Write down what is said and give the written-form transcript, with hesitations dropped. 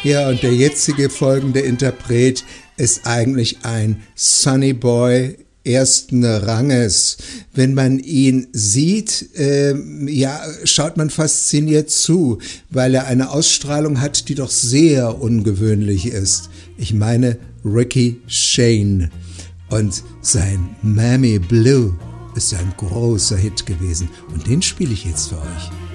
Ja, und der jetzige folgende Interpret ist eigentlich ein Sonny Boy ersten Ranges. Wenn man ihn sieht, schaut man fasziniert zu, weil er eine Ausstrahlung hat, die doch sehr ungewöhnlich ist. Ich meine Ricky Shane. Und sein Mammy Blue ist ein großer Hit gewesen. Und den spiele ich jetzt für euch.